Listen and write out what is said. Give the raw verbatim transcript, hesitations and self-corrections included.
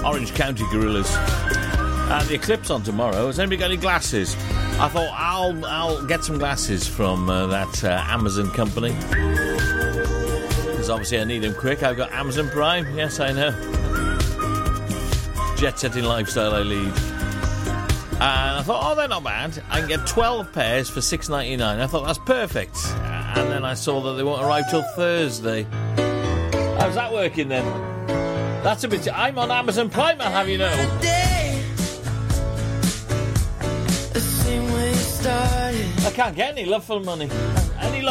Orange County Gorillas. And the Eclipse on tomorrow. Has anybody got any glasses? I thought I'll I'll get some glasses from uh, that uh, Amazon company. Because obviously I need them quick. I've got Amazon Prime. Yes, I know. Jet-setting lifestyle I lead. And I thought, oh, they're not bad. I can get twelve pairs for six ninety-nine. I thought, that's perfect. And then I saw that they won't arrive till Thursday. How's that working then? That's a bit... I'm on Amazon Prime, I'll have you know. I can't get any love for money.